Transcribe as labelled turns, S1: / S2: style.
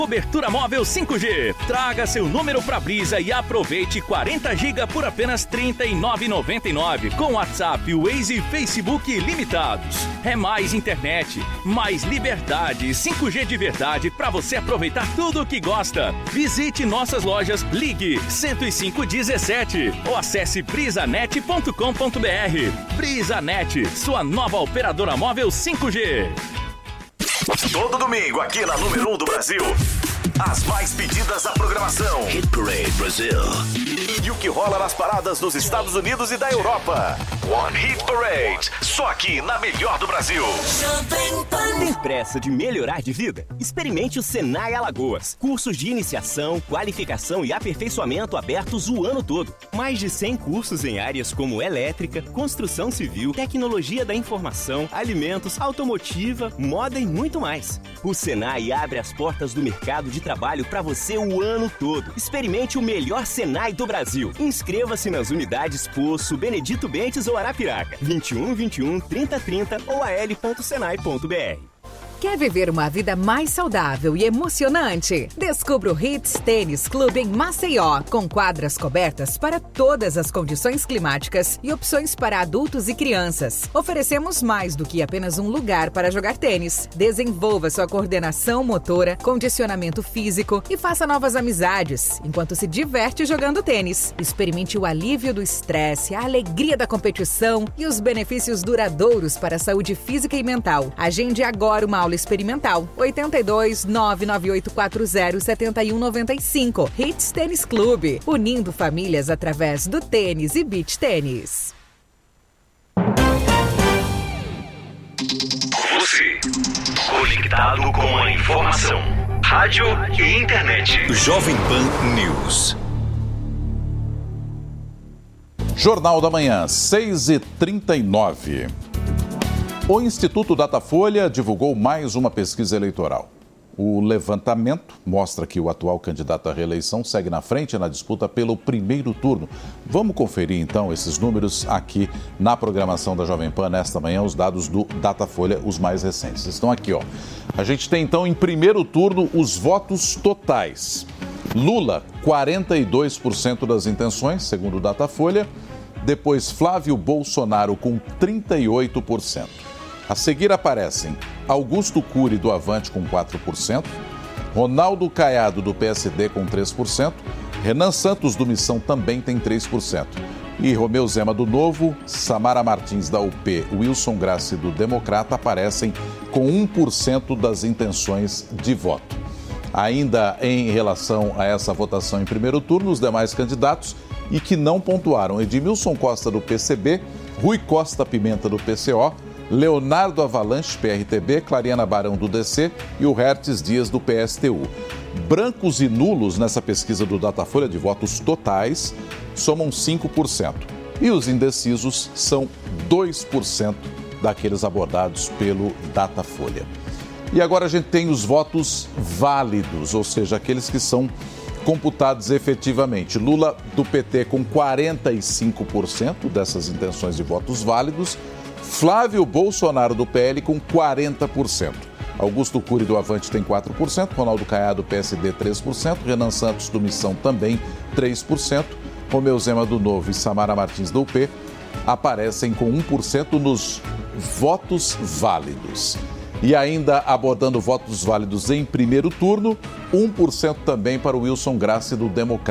S1: Cobertura móvel 5G. Traga seu número pra Brisa e aproveite 40 GB por apenas R$ 39,99 com WhatsApp, Waze e Facebook limitados. É mais internet, mais liberdade, 5G de verdade pra você aproveitar tudo o que gosta. Visite nossas lojas, ligue 10517 ou acesse brisanet.com.br. Brisanet, sua nova operadora móvel 5G.
S2: Todo domingo aqui na número 1 do Brasil. As mais pedidas da programação. Hit Parade Brasil. E o que rola nas paradas dos Estados Unidos e da Europa. One Hit Parade. Só aqui na melhor do Brasil.
S3: Tem pressa de melhorar de vida? Experimente o Senai Alagoas. Cursos de iniciação, qualificação e aperfeiçoamento abertos o ano todo. Mais de 100 cursos em áreas como elétrica, construção civil, tecnologia da informação, alimentos, automotiva, moda e muito mais. O Senai abre as portas do mercado de trabalho para você o ano todo. Experimente o melhor Senai do Brasil. Inscreva-se nas unidades Poço, Benedito Bentes ou Arapiraca. 21 21 30 30 ou al.senai.br.
S4: Quer viver uma vida mais saudável e emocionante? Descubra o Hits Tênis Clube em Maceió, com quadras cobertas para todas as condições climáticas e opções para adultos e crianças. Oferecemos mais do que apenas um lugar para jogar tênis. Desenvolva sua coordenação motora, condicionamento físico e faça novas amizades, enquanto se diverte jogando tênis. Experimente o alívio do estresse, a alegria da competição e os benefícios duradouros para a saúde física e mental. Agende agora uma aula experimental. 82 99840 7195. Hits Tênis Clube, unindo famílias através do tênis e beach tênis.
S2: Você, conectado com a informação. Rádio e internet.
S5: Jovem Pan News.
S6: Jornal da Manhã, 6h39. O Instituto Datafolha divulgou mais uma pesquisa eleitoral. O levantamento mostra que o atual candidato à reeleição segue na frente na disputa pelo primeiro turno. Vamos conferir então esses números aqui na programação da Jovem Pan nesta manhã, os dados do Datafolha, os mais recentes. Estão aqui, ó. A gente tem então em primeiro turno os votos totais. Lula, 42% das intenções, segundo o Datafolha. Depois Flávio Bolsonaro com 38%. A seguir aparecem Augusto Cury do Avante com 4%, Ronaldo Caiado do PSD com 3%, Renan Santos do Missão também tem 3%. E Romeu Zema do Novo, Samara Martins da UP, Wilson Grassi do Democrata aparecem com 1% das intenções de voto. Ainda em relação a essa votação em primeiro turno, os demais candidatos e que não pontuaram: Edmilson Costa do PCB, Rui Costa Pimenta do PCO, Leonardo Avalanche, PRTB, Clariana Barão do DC e o Hertes Dias do PSTU. Brancos e nulos nessa pesquisa do Datafolha de votos totais somam 5%. E os indecisos são 2% daqueles abordados pelo Datafolha. E agora a gente tem os votos válidos, ou seja, aqueles que são computados efetivamente. Lula do PT com 45% dessas intenções de votos válidos. Flávio Bolsonaro do PL com 40%. Augusto Cury do Avante tem 4%, Ronaldo Caiado do PSD 3%, Renan Santos do Missão também 3%, Romeu Zema do Novo e Samara Martins do UP aparecem com 1% nos votos válidos. E ainda abordando votos válidos em primeiro turno, 1% também para o Wilson Grassi do Democrata.